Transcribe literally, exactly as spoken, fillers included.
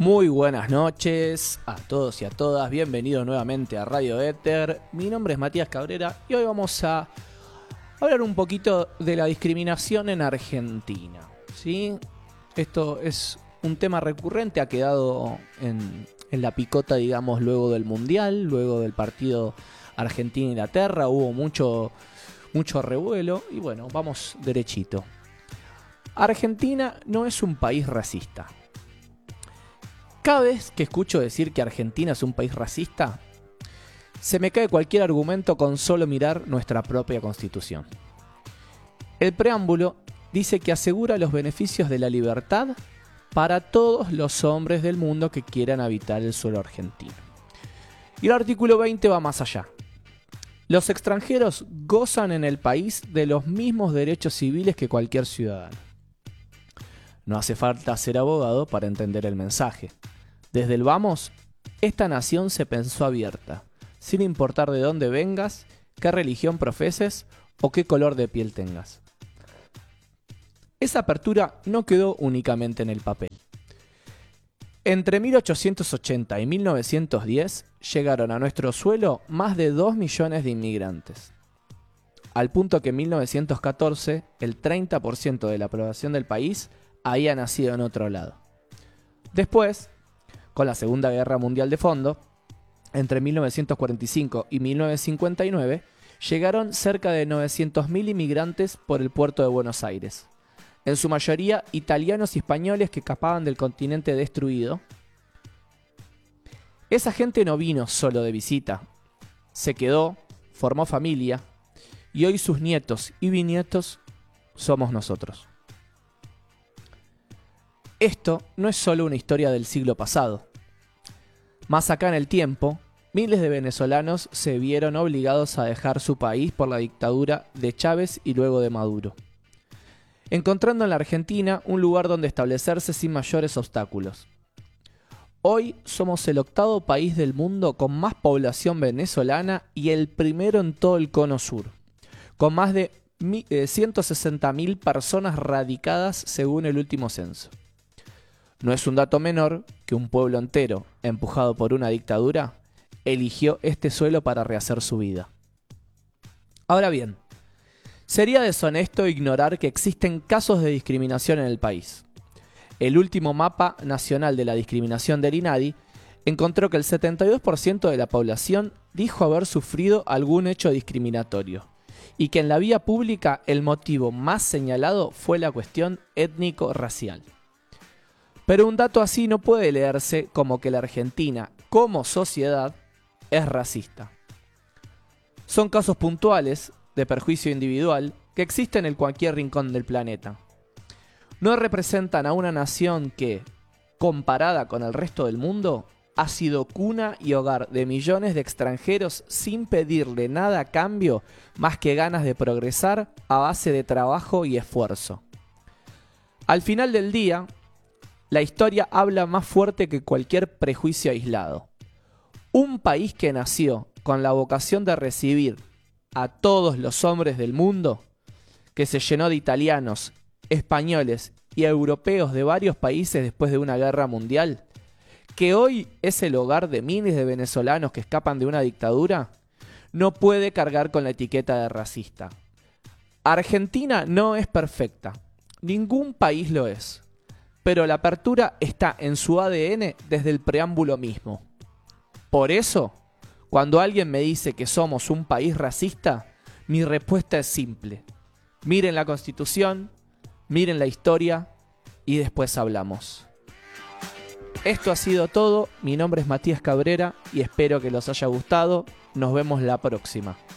Muy buenas noches a todos y a todas, bienvenidos nuevamente a Radio Éter. Mi nombre es Matías Cabrera y hoy vamos a hablar un poquito de la discriminación en Argentina, ¿sí? Esto es un tema recurrente, ha quedado en, en la picota, digamos, luego del Mundial, luego del partido Argentina-Inglaterra, hubo mucho, mucho revuelo y bueno, vamos derechito. Argentina no es un país racista. Cada vez que escucho decir que Argentina es un país racista, se me cae cualquier argumento con solo mirar nuestra propia Constitución. El preámbulo dice que asegura los beneficios de la libertad para todos los hombres del mundo que quieran habitar el suelo argentino. Y el artículo veinte va más allá. Los extranjeros gozan en el país de los mismos derechos civiles que cualquier ciudadano. No hace falta ser abogado para entender el mensaje. Desde el vamos, esta nación se pensó abierta, sin importar de dónde vengas, qué religión profeses o qué color de piel tengas. Esa apertura no quedó únicamente en el papel. Entre mil ochocientos ochenta y mil novecientos diez llegaron a nuestro suelo más de dos millones de inmigrantes, al punto que en mil novecientos catorce el treinta por ciento de la población del país había nacido en otro lado. Después, con la Segunda Guerra Mundial de fondo, entre mil novecientos cuarenta y cinco y mil novecientos cincuenta y nueve, llegaron cerca de novecientos mil inmigrantes por el puerto de Buenos Aires, en su mayoría italianos y españoles que escapaban del continente destruido. Esa gente no vino solo de visita, se quedó, formó familia, y hoy sus nietos y bisnietos somos nosotros. Esto no es solo una historia del siglo pasado. Más acá en el tiempo, miles de venezolanos se vieron obligados a dejar su país por la dictadura de Chávez y luego de Maduro, encontrando en la Argentina un lugar donde establecerse sin mayores obstáculos. Hoy somos el octavo país del mundo con más población venezolana y el primero en todo el cono sur, con más de ciento sesenta mil personas radicadas según el último censo. No es un dato menor que un pueblo entero, empujado por una dictadura, eligió este suelo para rehacer su vida. Ahora bien, sería deshonesto ignorar que existen casos de discriminación en el país. El último mapa nacional de la discriminación del INADI encontró que el setenta y dos por ciento de la población dijo haber sufrido algún hecho discriminatorio y que en la vía pública el motivo más señalado fue la cuestión étnico-racial. Pero un dato así no puede leerse como que la Argentina, como sociedad, es racista. Son casos puntuales de perjuicio individual que existen en cualquier rincón del planeta. No representan a una nación que, comparada con el resto del mundo, ha sido cuna y hogar de millones de extranjeros sin pedirle nada a cambio más que ganas de progresar a base de trabajo y esfuerzo. Al final del día, la historia habla más fuerte que cualquier prejuicio aislado. Un país que nació con la vocación de recibir a todos los hombres del mundo, que se llenó de italianos, españoles y europeos de varios países después de una guerra mundial, que hoy es el hogar de miles de venezolanos que escapan de una dictadura, no puede cargar con la etiqueta de racista. Argentina no es perfecta, ningún país lo es. Pero la apertura está en su A D N desde el preámbulo mismo. Por eso, cuando alguien me dice que somos un país racista, mi respuesta es simple. Miren la Constitución, miren la historia y después hablamos. Esto ha sido todo, mi nombre es Matías Cabrera y espero que les haya gustado. Nos vemos la próxima.